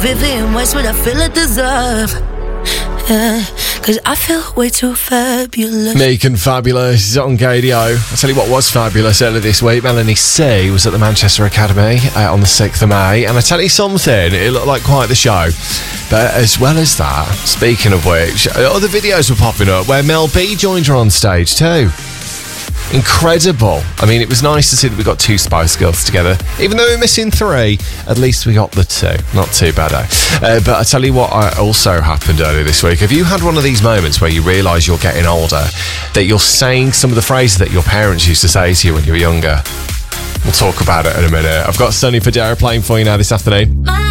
Vivian Westwood, I feel I deserve. Yeah, cause I feel way too fabulous. Meek and Fabulous on KDO. I'll tell you what was fabulous earlier this week. Melanie C was at the Manchester Academy on the 6th of May. And I tell you something, it looked like quite the show. But as well as that, speaking of which, other videos were popping up where Mel B joined her on stage too. Incredible. I mean, it was nice to see that we got 2 Spice Girls together. Even though we're missing 3, at least we got the 2. Not too bad, But I tell you what also happened earlier this week. Have you had one of these moments where you realise you're getting older, that you're saying some of the phrases that your parents used to say to you when you were younger? We'll talk about it in a minute. I've got Sonny Fodera playing for you now this afternoon.